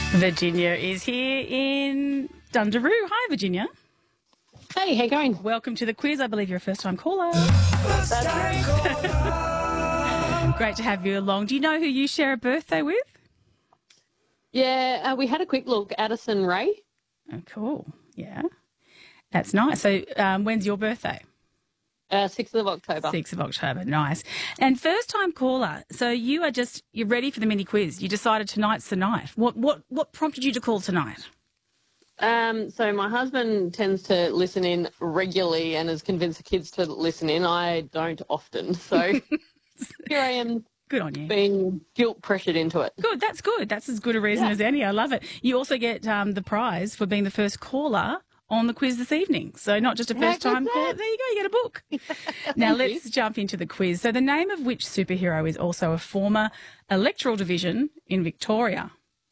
Virginia is here in Dundaroo. Hi, Virginia. Hey, how you going? Welcome to the quiz. I believe you're a first-time caller. That's Great to have you along. Do you know who you share a birthday with? Yeah, we had a quick look. Addison Ray. Oh, cool. Yeah. That's nice. So when's your birthday? 6th of October. 6th of October. Nice. And first-time caller. So you're ready for the mini quiz. You decided tonight's the night. What prompted you to call tonight? So my husband tends to listen in regularly and has convinced the kids to listen in. I don't often. So here I am. Good on you. Being guilt-pressured into it. Good. That's good. That's as good a reason as any. I love it. You also get the prize for being the first caller on the quiz this evening. So not just a first-time caller. There you go. You get a book. Now let's jump into the quiz. So the name of which superhero is also a former electoral division in Victoria?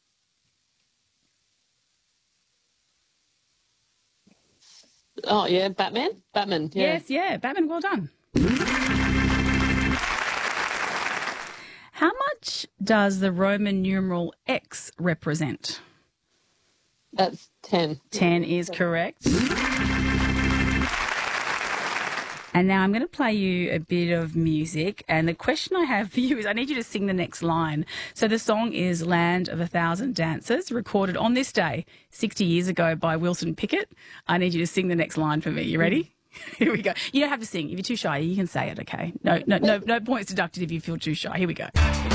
Oh, yeah, Batman? Batman, yeah. Yes, yeah. Batman, well done. How much does the Roman numeral X represent? That's 10. 10 is correct. And now I'm going to play you a bit of music. And the question I have for you is I need you to sing the next line. So the song is Land of a Thousand Dancers, recorded on this day 60 years ago by Wilson Pickett. I need you to sing the next line for me. You ready? Here we go. You don't have to sing. If you're too shy, you can say it, okay? No points deducted if you feel too shy. Here we go.